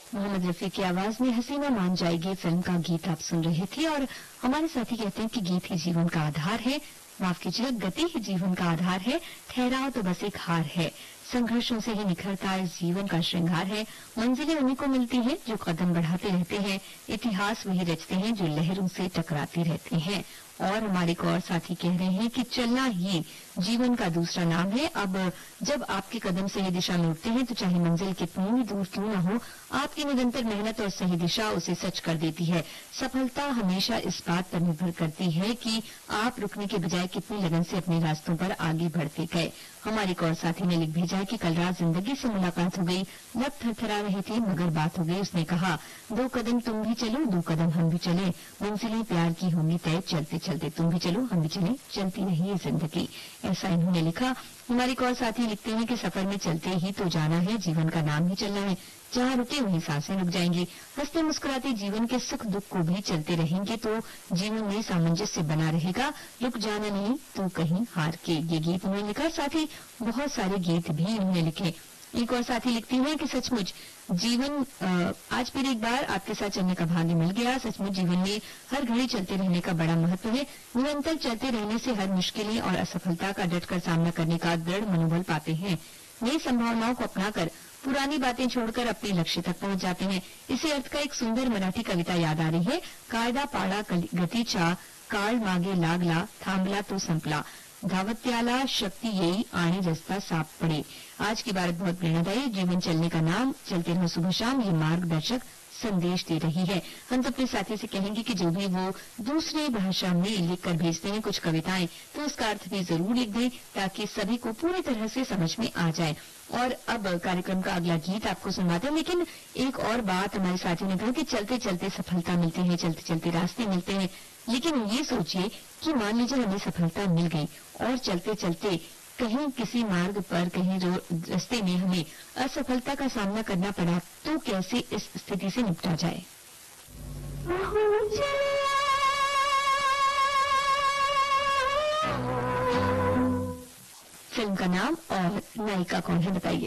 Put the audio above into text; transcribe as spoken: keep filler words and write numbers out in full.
मोहम्मद रफी की आवाज में हसीना मान जाएगी फिल्म का गीत आप सुन रहे थे। और हमारे साथी कहते हैं कि गीत ही जीवन का आधार है, माफ कीजिएगा, गति ही जीवन का आधार है, ठहराव तो बस एक हार है, संघर्षों से ही निखरता इस जीवन का श्रृंगार है, मंजिलें उन्हीं को मिलती हैं जो कदम बढ़ाते रहते हैं, इतिहास वही रचते हैं जो लहरों से टकराते रहते हैं। और हमारे एक और साथी कह रहे हैं कि चलना ही जीवन का दूसरा नाम है। अब जब आपके कदम सही दिशा में उठते हैं तो चाहे मंजिल कितनी भी दूर क्यों न हो, आपकी निरंतर मेहनत और सही दिशा उसे सच कर देती है। सफलता हमेशा इस बात पर निर्भर करती है कि आप रुकने के बजाय कितनी लगन से अपने रास्तों पर आगे बढ़ते गए। हमारे एक और साथी ने लिख भेजा है कि कल रात जिंदगी से मुलाकात हो गई, लब थरथरा रहे थे मगर बात हो गई। उसने कहा दो कदम तुम भी चलो, दो कदम हम भी चले, मंजिलें प्यार की होंगी तय, चलते चलते तुम भी चलो हम भी चले, चलती रही है जिंदगी। ऐसा इन्होंने लिखा। हमारे एक और साथी लिखते हैं कि सफर में चलते ही तो जाना है, जीवन का नाम ही चलना है, जहाँ रुके वहीं सांसें रुक जाएंगी। हंसते मुस्कुराते जीवन के सुख दुख को भी चलते रहेंगे तो जीवन में सामंजस्य बना रहेगा, रुक जाना नहीं तो कहीं हार के। ये गीत उन्होंने लिखा, साथ ही बहुत सारे गीत भी उन्होंने लिखे। एक और साथी लिखती हैं कि सचमुच जीवन आ, आज फिर एक बार आपके साथ चलने का भाग्य मिल गया। सचमुच जीवन में हर घड़ी चलते रहने का बड़ा महत्व है। निरंतर चलते रहने से हर मुश्किलें और असफलता का डटकर सामना करने का दृढ़ मनोबल पाते हैं। नई संभावनाओं को अपनाकर पुरानी बातें छोड़कर अपने लक्ष्य तक पहुंच जाते हैं। इसी अर्थ का एक सुंदर मराठी कविता याद आ रही है। कायदा पाड़ा गतीचा, काळ मागे लागला, थांबला तो संपला, धावत्याला शक्ति यही आने जस्ता साप पड़े। आज की बात बहुत प्रेरणादायी। जीवन चलने का नाम, चलते रहो सुबह शाम, ये मार्गदर्शक संदेश दे रही है। हम तो अपने साथी से कहेंगे कि जो भी वो दूसरी भाषा में लिखकर भेजते हैं कुछ कविताएं, तो उसका अर्थ भी जरूर लिख दें ताकि सभी को पूरी तरह से समझ में आ जाए। और अब कार्यक्रम का अगला गीत आपको सुनवाते हैं, लेकिन एक और बात हमारे साथी ने कहा कि चलते चलते सफलता मिलती है, चलते चलते रास्ते मिलते हैं। लेकिन ये सोचिए कि मान लीजिए हमें सफलता मिल गई और चलते चलते कहीं किसी मार्ग पर, कहीं रास्ते में हमें असफलता का सामना करना पड़ा, तो कैसे इस स्थिति से निपटा जाए। फिल्म का नाम और नायिका कौन है बताइए।